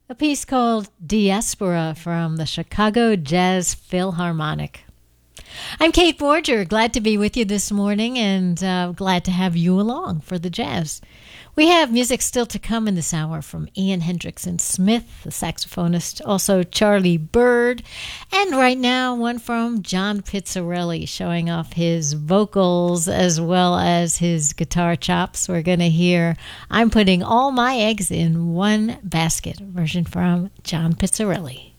A piece called Diaspora from the Chicago Jazz Philharmonic. I'm Kate Borger, glad to be with you this morning and glad to have you along for the jazz. We have music still to come in this hour from Ian Hendrickson Smith, the saxophonist, also Charlie Byrd, and right now one from John Pizzarelli showing off his vocals as well as his guitar chops. We're going to hear I'm Putting All My Eggs in One Basket, version from John Pizzarelli.